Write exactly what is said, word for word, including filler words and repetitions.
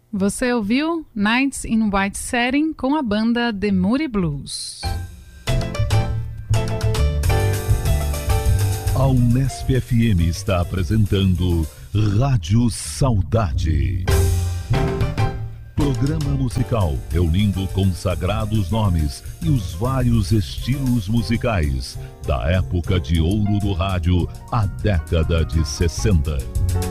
Você ouviu Nights in White Satin com a banda The Moody Blues. A Unesp F M está apresentando Rádio Saudade. Programa musical reunindo consagrados nomes e os vários estilos musicais da época de ouro do rádio, a década de sessenta.